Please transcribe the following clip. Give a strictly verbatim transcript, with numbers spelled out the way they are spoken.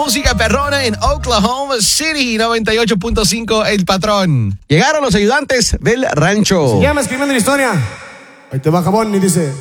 música perrona en Oklahoma City, noventa y ocho punto cinco El Patrón. Llegaron los ayudantes del rancho. Se llama escribiendo la historia. Ahí te va jabón y dice...